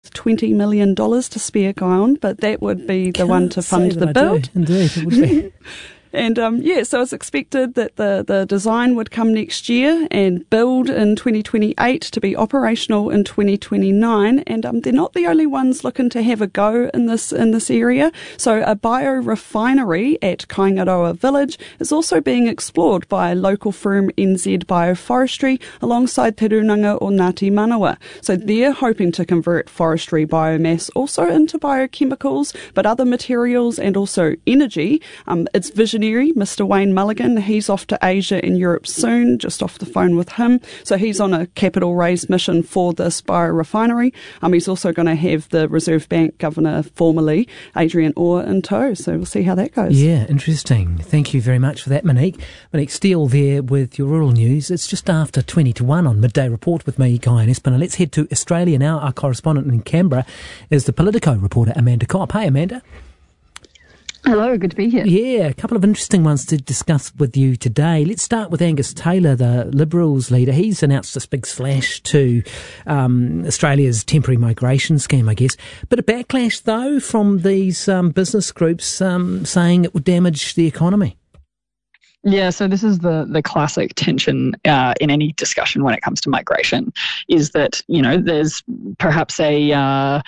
$20 million to spare Guyon, but that would be the one to fund the build. Indeed, it would be. And so it's expected that the design would come next year and build in 2028 to be operational in 2029. And they're not the only ones looking to have a go in this area. So a biorefinery at Kaingaroa Village is also being explored by local firm NZ Bioforestry alongside Te Runanga o Ngāti Manawa. So they're hoping to convert forestry biomass also into biochemicals, but other materials and also energy. It's visionary. Mr. Wayne Mulligan, he's off to Asia and Europe soon, just off the phone with him. So he's on a capital raise mission for this biorefinery. He's also going to have the Reserve Bank Governor formerly, Adrian Orr, in tow. So we'll see how that goes. Yeah, interesting. Thank you very much for that, Monique. Monique Steele there with your rural news. It's just after 20 to 1 on Midday Report with me, Guyon Espiner. Let's head to Australia now. Our correspondent in Canberra is the Politico reporter, Amanda Kopp. Hey, Amanda. Hello, good to be here. Yeah, a couple of interesting ones to discuss with you today. Let's start with Angus Taylor, the Liberals leader. He's announced this big slash to Australia's temporary migration scheme, I guess. Bit of backlash, though, from these business groups saying it would damage the economy. Yeah, so this is the classic tension in any discussion when it comes to migration, is that, there's perhaps a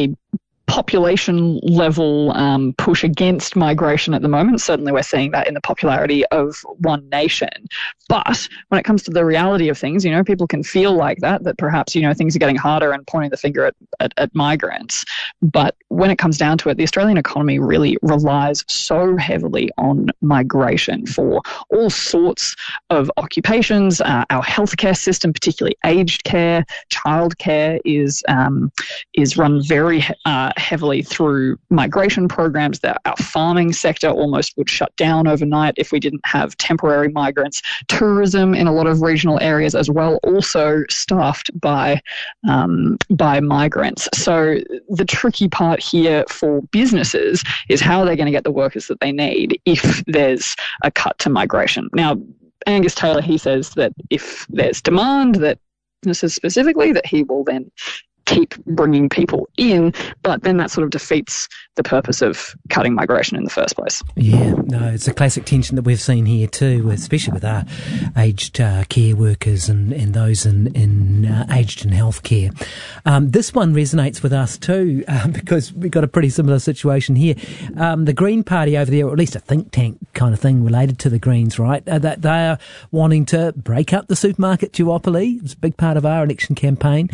population level push against migration at the moment. Certainly we're seeing that in the popularity of One Nation. But when it comes to the reality of things, people can feel like that perhaps, things are getting harder and pointing the finger at migrants. But when it comes down to it, the Australian economy really relies so heavily on migration for all sorts of occupations. Our healthcare system, particularly aged care, childcare, is run very heavily through migration programs. That our farming sector almost would shut down overnight if we didn't have temporary migrants. Tourism in a lot of regional areas as well, also staffed by migrants. So the tricky part here for businesses is how they're going to get the workers that they need if there's a cut to migration. Now, Angus Taylor, he says that if there's demand, that businesses specifically, that he will then keep bringing people in, but then that sort of defeats the purpose of cutting migration in the first place. Yeah, no, it's a classic tension that we've seen here too, especially with our aged care workers and those in aged and health care. This one resonates with us too, because we've got a pretty similar situation here. The Green Party over there, or at least a think tank kind of thing related to the Greens, right? That they are wanting to break up the supermarket duopoly. It's a big part of our election campaign.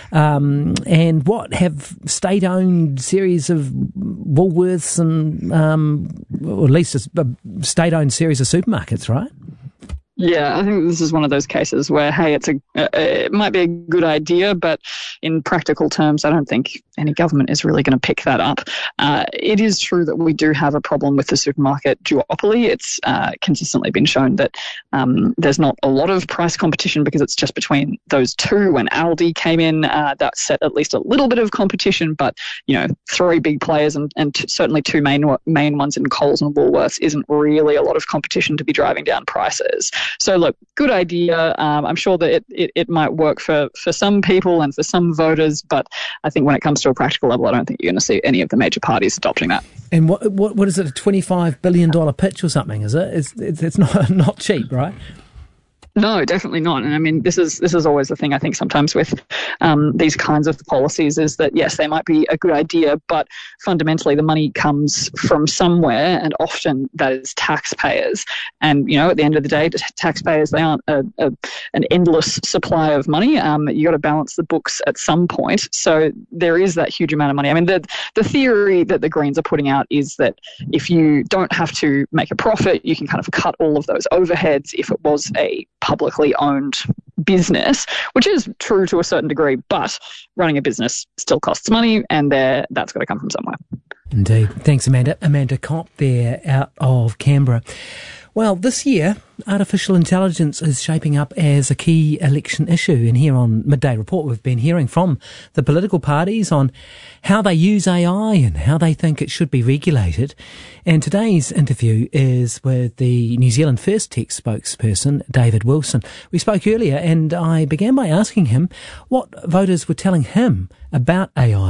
And have state-owned series of Woolworths and, or at least a state-owned series of supermarkets, right? Yeah, I think this is one of those cases where, hey, it might be a good idea, but in practical terms, I don't think any government is really going to pick that up. It is true that we do have a problem with the supermarket duopoly. It's consistently been shown that there's not a lot of price competition because it's just between those two. When Aldi came in, that set at least a little bit of competition, but, three big players and certainly two main ones in Coles and Woolworths isn't really a lot of competition to be driving down prices. So look, good idea. I'm sure that it might work for some people and for some voters, but I think when it comes to a practical level, I don't think you're going to see any of the major parties adopting that. And what is it, a $25 billion pitch or something, is it? It's not cheap, right? No, definitely not. And I mean, this is always the thing I think sometimes with these kinds of policies is that, yes, they might be a good idea, but fundamentally the money comes from somewhere, and often that is taxpayers. And, at the end of the day, taxpayers, they aren't an endless supply of money. You got to balance the books at some point. So there is that huge amount of money. I mean, the theory that the Greens are putting out is that if you don't have to make a profit, you can kind of cut all of those overheads if it was a publicly owned business, which is true to a certain degree, but running a business still costs money, and that's got to come from somewhere. Indeed. Thanks, Amanda. Amanda Kopp there out of Canberra. Well, this year, artificial intelligence is shaping up as a key election issue. And here on Midday Report, we've been hearing from the political parties on how they use AI and how they think it should be regulated. And today's interview is with the New Zealand First Tech spokesperson, David Wilson. We spoke earlier and I began by asking him what voters were telling him about AI